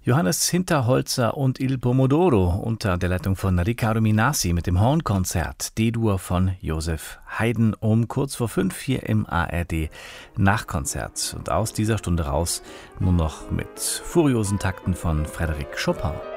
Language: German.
Johannes Hinterholzer und Il Pomodoro unter der Leitung von Riccardo Minassi mit dem Hornkonzert D-Dur von Joseph Haydn um kurz vor 5 hier im ARD Nachkonzert. Und aus dieser Stunde raus nur noch mit furiosen Takten von Frédéric Chopin.